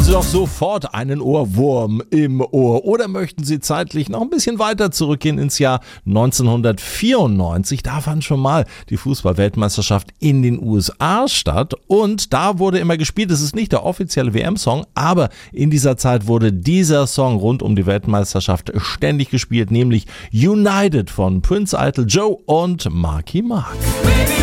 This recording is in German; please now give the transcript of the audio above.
Sie doch sofort einen Ohrwurm im Ohr? Oder möchten Sie zeitlich noch ein bisschen weiter zurückgehen ins Jahr 1994? Da fand schon mal die Fußball-Weltmeisterschaft in den USA statt und da wurde immer gespielt. Es ist nicht der offizielle WM-Song, aber in dieser Zeit wurde dieser Song rund um die Weltmeisterschaft ständig gespielt, nämlich United von Prince Idol, Joe und Marky Mark.